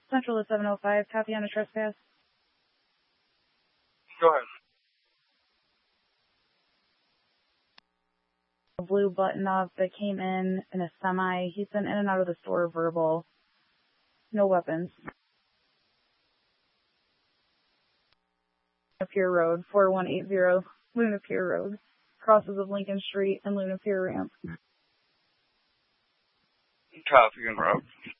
Central to 705, copy on a trespass. Go ahead. A blue button up that came in a semi. He's been in and out of the store verbal. No weapons. Pier Road, 4180, Luna Pier Road. Crosses of Lincoln Street and Luna Pier Ramp. Copy en route.